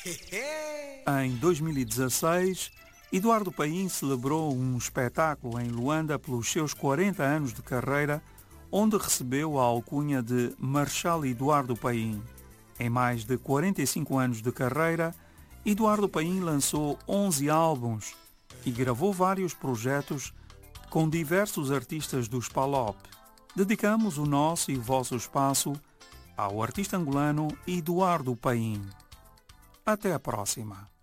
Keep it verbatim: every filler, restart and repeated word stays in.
Em dois mil e dezasseis, Eduardo Paim celebrou um espetáculo em Luanda pelos seus quarenta anos de carreira, onde recebeu a alcunha de Marshal Eduardo Paim. Em mais de quarenta e cinco anos de carreira, Eduardo Paim lançou onze álbuns e gravou vários projetos com diversos artistas dos Palop. Dedicamos o nosso e vosso espaço ao artista angolano Eduardo Paim. Até a próxima.